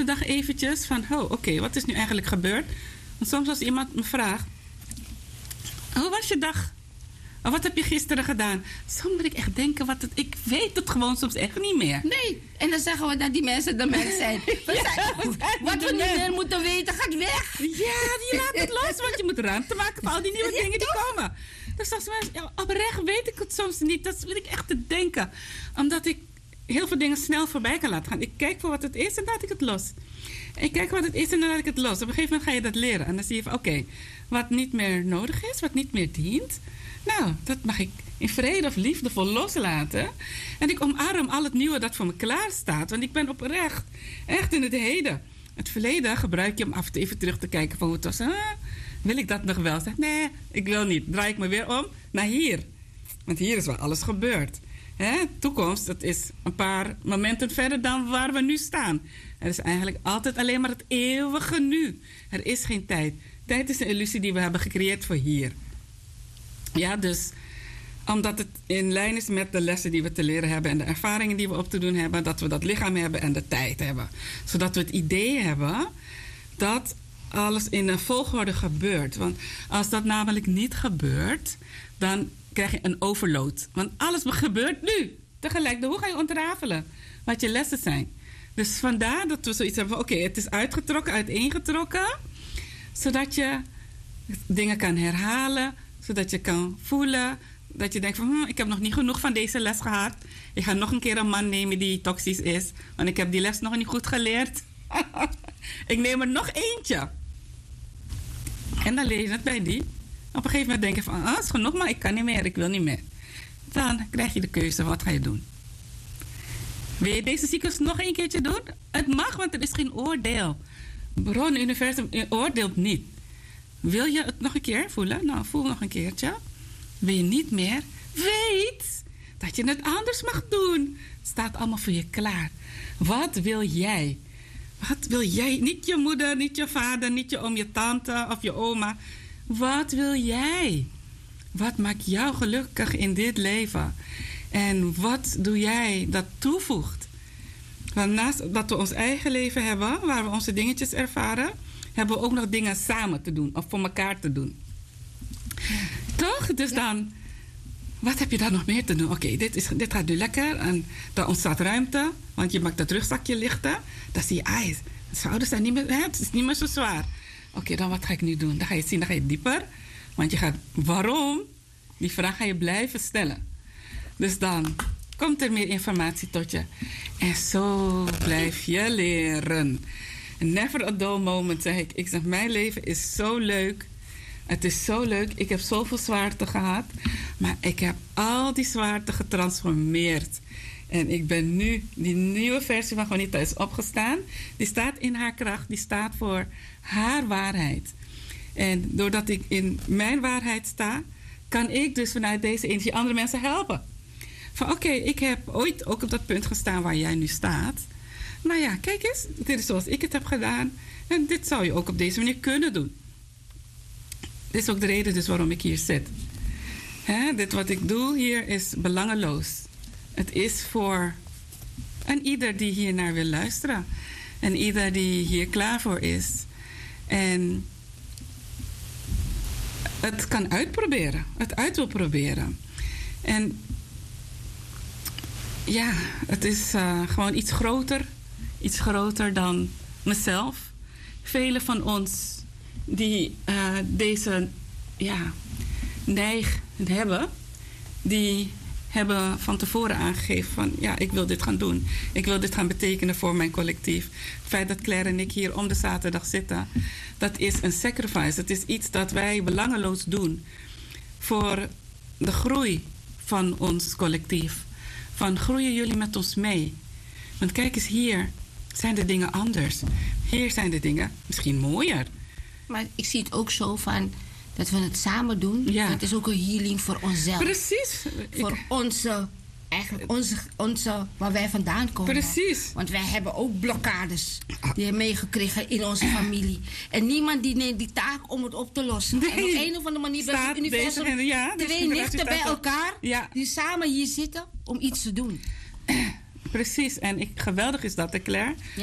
de dag eventjes van... oké, wat is nu eigenlijk gebeurd? Want soms als iemand me vraagt... hoe was je dag? Of wat heb je gisteren gedaan? Soms moet ik echt denken, ik weet het gewoon soms echt niet meer. Nee, en dan zeggen we dat die mensen de mens zijn. Wat we niet meer moeten weten, gaat weg. Ja, die laat het los, want je moet ruimte maken voor al die nieuwe dingen die komen. Dus als mensen, oprecht weet ik het soms niet. Dat wil ik echt te denken. Omdat ik heel veel dingen snel voorbij kan laten gaan. Ik kijk voor wat het is en laat ik het los. Ik kijk wat het is en dan laat ik het los. Op een gegeven moment ga je dat leren. En dan zie je van, oké, wat niet meer nodig is, wat niet meer dient... nou, dat mag ik in vrede of liefdevol loslaten. En ik omarm al het nieuwe dat voor me klaar staat. Want ik ben oprecht, echt in het heden. Het verleden gebruik je om af en toe even terug te kijken van hoe het was. Wil ik dat nog wel? Zeg, nee, ik wil niet. Draai ik me weer om naar hier. Want hier is waar alles gebeurt. Toekomst, dat is een paar momenten verder dan waar we nu staan. Er is eigenlijk altijd alleen maar het eeuwige nu. Er is geen tijd. Tijd is een illusie die we hebben gecreëerd voor hier. Ja, dus omdat het in lijn is met de lessen die we te leren hebben... en de ervaringen die we op te doen hebben... dat we dat lichaam hebben en de tijd hebben. Zodat we het idee hebben dat alles in een volgorde gebeurt. Want als dat namelijk niet gebeurt... dan krijg je een overload. Want alles gebeurt nu. Tegelijk, hoe ga je ontrafelen wat je lessen zijn? Dus vandaar dat we zoiets hebben van... oké, het is uiteengetrokken... zodat je dingen kan herhalen... zodat je kan voelen dat je denkt van... ik heb nog niet genoeg van deze les gehad. Ik ga nog een keer een man nemen die toxisch is. Want ik heb die les nog niet goed geleerd. Ik neem er nog eentje. En dan leer je het bij die. Op een gegeven moment denk je van... het is genoeg, maar ik kan niet meer, ik wil niet meer. Dan krijg je de keuze, wat ga je doen? Wil je deze cyclus nog een keertje doen? Het mag, want er is geen oordeel. Bron, universum oordeelt niet. Wil je het nog een keer voelen? Nou, voel nog een keertje. Wil je niet meer? Weet dat je het anders mag doen. Het staat allemaal voor je klaar. Wat wil jij? Wat wil jij? Niet je moeder, niet je vader, niet je oom, je tante of je oma. Wat wil jij? Wat maakt jou gelukkig in dit leven? En wat doe jij dat toevoegt? Want naast dat we ons eigen leven hebben, waar we onze dingetjes ervaren... hebben we ook nog dingen samen te doen. Of voor elkaar te doen. Toch? Dus dan... wat heb je dan nog meer te doen? Oké, dit gaat nu lekker. En dan ontstaat ruimte. Want je maakt dat rugzakje lichter. Dan zie je, de schouders zijn niet meer... het is niet meer zo zwaar. Oké, dan wat ga ik nu doen? Dan ga je zien, dan ga je dieper. Want je gaat... waarom? Die vraag ga je blijven stellen. Dus dan komt er meer informatie tot je. En zo blijf je leren. Never a dull moment, zeg ik. Ik zeg, mijn leven is zo leuk. Het is zo leuk. Ik heb zoveel zwaarte gehad. Maar ik heb al die zwaarte getransformeerd. En ik ben nu, die nieuwe versie van Juanita is opgestaan. Die staat in haar kracht. Die staat voor haar waarheid. En doordat ik in mijn waarheid sta... kan ik dus vanuit deze energie andere mensen helpen. Van oké, ik heb ooit ook op dat punt gestaan waar jij nu staat... Nou ja, kijk eens. Dit is zoals ik het heb gedaan. En dit zou je ook op deze manier kunnen doen. Dit is ook de reden dus waarom ik hier zit. Dit wat ik doe hier is belangeloos. Het is voor en ieder die hier naar wil luisteren. En ieder die hier klaar voor is. En het kan uitproberen. Het uit wil proberen. En ja, het is gewoon iets groter. Iets groter dan mezelf. Velen van ons die deze neig hebben... die hebben van tevoren aangegeven van... ja, ik wil dit gaan doen. Ik wil dit gaan betekenen voor mijn collectief. Het feit dat Claire en ik hier om de zaterdag zitten... dat is een sacrifice. Dat is iets dat wij belangeloos doen... voor de groei van ons collectief. Van groeien jullie met ons mee? Want kijk eens, hier zijn de dingen anders. Hier zijn de dingen misschien mooier. Maar ik zie het ook zo van... dat we het samen doen. Ja. Het is ook een healing voor onszelf. Precies. Voor onze waar wij vandaan komen. Precies. Want wij hebben ook blokkades die we meegekregen in onze familie. En niemand die neemt die taak om het op te lossen. Nee. En op een of andere manier staat het universum twee nichten bij elkaar... die samen hier zitten om iets te doen. Precies. En geweldig is dat, hè, Claire?